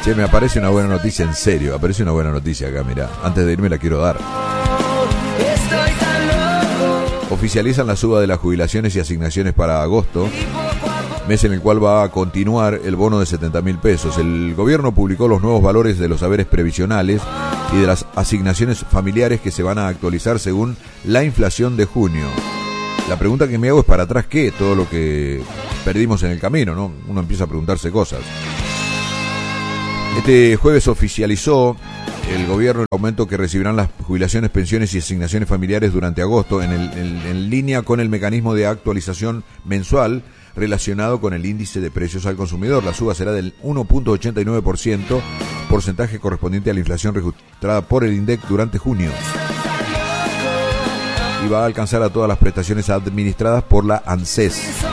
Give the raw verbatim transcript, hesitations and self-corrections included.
Che, me aparece una buena noticia, en serio, aparece una buena noticia acá, mirá. Antes de irme la quiero dar. Oficializan la suba de las jubilaciones y asignaciones para agosto, mes en el cual va a continuar el bono de setenta mil pesos. El gobierno publicó los nuevos valores de los haberes previsionales y de las asignaciones familiares que se van a actualizar según la inflación de junio. La pregunta que me hago es, ¿para atrás qué? Todo lo que perdimos en el camino, ¿no? Uno empieza a preguntarse cosas. Este jueves oficializó el gobierno el aumento que recibirán las jubilaciones, pensiones y asignaciones familiares durante agosto en, el, en, en línea con el mecanismo de actualización mensual relacionado con el índice de precios al consumidor. La suba será del uno punto ochenta y nueve por ciento, porcentaje correspondiente a la inflación registrada por el INDEC durante junio. Y va a alcanzar a todas las prestaciones administradas por la ANSES.